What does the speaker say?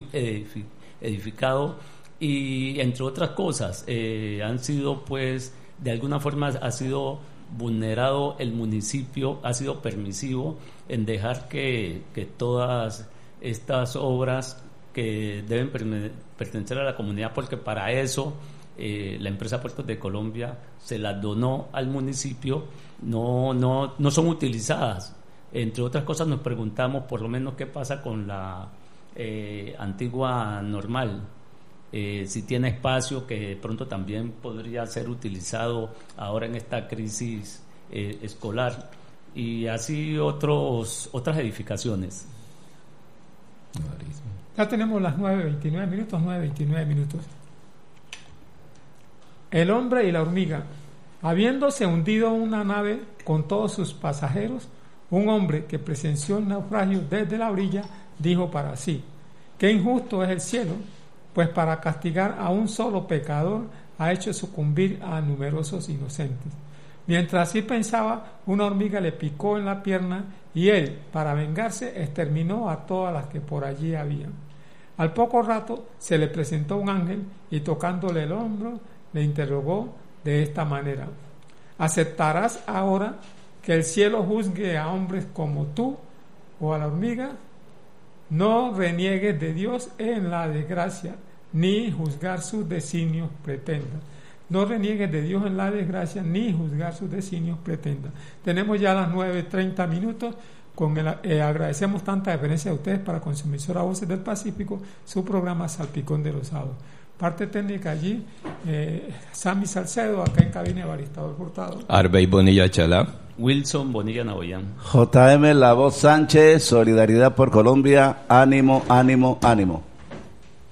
edificado, y entre otras cosas han sido, pues, de alguna forma ha sido vulnerado el municipio, ha sido permisivo en dejar que todas estas obras que deben pertenecer a la comunidad, porque para eso la empresa Puertos de Colombia se las donó al municipio, no son utilizadas. Entre otras cosas nos preguntamos por lo menos qué pasa con la antigua Normal, si tiene espacio que de pronto también podría ser utilizado ahora en esta crisis escolar, y así otras edificaciones. Ya tenemos las 9:29 minutos. El hombre y la hormiga. Habiéndose hundido una nave con todos sus pasajeros, un hombre que presenció el naufragio desde la orilla dijo para sí: qué injusto es el cielo, pues para castigar a un solo pecador ha hecho sucumbir a numerosos inocentes. Mientras así pensaba, una hormiga le picó en la pierna y él, para vengarse, exterminó a todas las que por allí habían. Al poco rato se le presentó un ángel y, tocándole el hombro, le interrogó de esta manera: ¿aceptarás ahora que el cielo juzgue a hombres como tú o a la hormiga? No reniegues de Dios en la desgracia, ni juzgar sus designios pretendas. No reniegues de Dios en la desgracia, ni juzgar sus designios pretendas. Tenemos ya las 9:30 minutos. Agradecemos tanta deferencia a ustedes para con su emisora Voces del Pacífico, su programa Salpicón de los Sábados. Parte técnica allí, Sammy Salcedo, acá en cabina Baristador Hurtado. Arbey Bonilla Chalá. Wilson Bonilla Naboyán. JM La Voz Sánchez, Solidaridad por Colombia, ánimo, ánimo, ánimo.